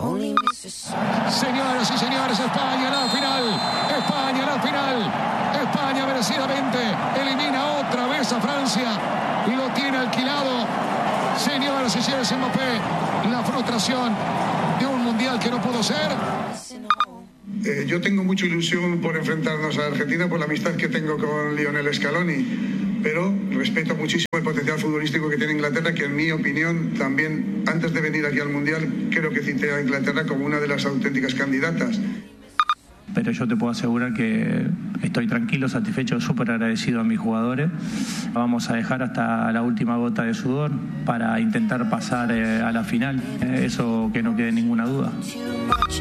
Señoras y señores, España en la final. España en la final. España merecidamente elimina otra vez a Francia y lo tiene alquilado. Señoras y señores, Mbappé, la frustración de un mundial que no pudo ser. Yo tengo mucha ilusión por enfrentarnos a Argentina por la amistad que tengo con Lionel Scaloni, pero respeto muchísimo el potencial futbolístico que tiene Inglaterra, que en mi opinión también, antes de venir aquí al Mundial, creo que cité a Inglaterra como una de las auténticas candidatas. Pero yo te puedo asegurar que estoy tranquilo, satisfecho, súper agradecido a mis jugadores. Vamos a dejar hasta la última gota de sudor para intentar pasar a la final, eso que no quede ninguna duda.